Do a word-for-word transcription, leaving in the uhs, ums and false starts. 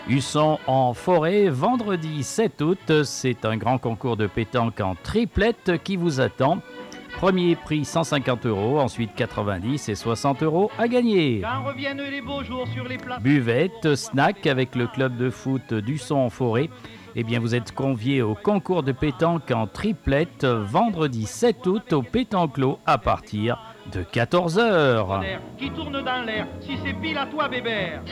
Husson en forêt, vendredi sept août, c'est un grand concours de pétanque en triplette qui vous attend. Premier prix cent cinquante euros, ensuite quatre-vingt-dix et soixante euros à gagner. Quand reviennent les beaux jours sur les places. Buvette, snack avec le club de foot d'Husson en forêt. Eh bien, vous êtes conviés au concours de pétanque en triplette vendredi sept août au Pétanquelot à partir de quatorze heures. Qui tourne dans l'air, si c'est pile à toi, Bébert.